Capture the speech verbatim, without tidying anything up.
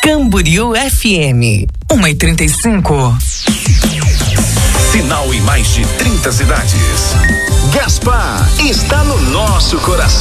Camboriú F M, uma e trinta e cinco. Sinal em mais de trinta cidades. Gaspar está no nosso coração.